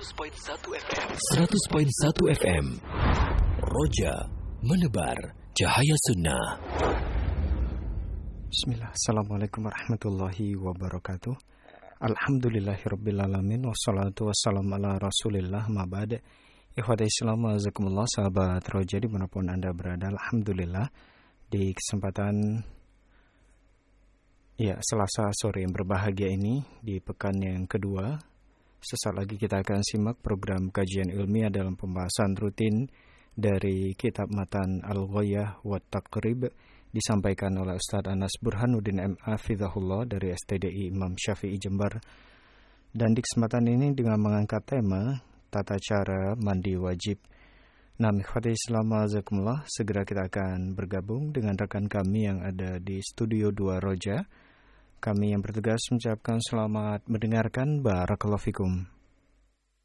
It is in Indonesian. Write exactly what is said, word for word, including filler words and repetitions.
seratus koma satu F M. Roja menebar cahaya sunnah. Bismillah. Assalamualaikum warahmatullahi wabarakatuh. Alhamdulillahirrabbilalamin. Wassalatu wassalamu ala rasulillah ma'bad. Ikhwata Islam, azakumullah, sahabat Roja dimanapun Anda berada. Alhamdulillah, di kesempatan ya Selasa sore yang berbahagia ini, di pekan yang kedua, sesaat lagi kita akan simak program kajian ilmiah dalam pembahasan rutin dari kitab Matan Al-Ghayah wa Taqrib, disampaikan oleh Ustaz Anas Burhanuddin M A Hafizahullah dari S T D I Imam Syafi'i Jember. Dan di kesempatan ini dengan mengangkat tema tata cara mandi wajib. Nah, ikhwati Islam azakumullah, segera kita akan bergabung dengan rekan kami yang ada di Studio dua Roja. Kami yang bertugas mengucapkan selamat mendengarkan. Barakallahu fikum.